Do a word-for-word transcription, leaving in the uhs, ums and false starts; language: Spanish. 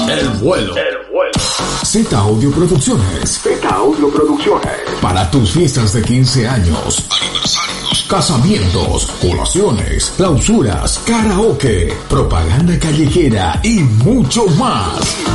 El vuelo. El vuelo. Z Audio Producciones. Z Audio Producciones. Para tus fiestas de quince años, aniversarios, casamientos, colaciones, clausuras, karaoke, propaganda callejera y mucho más.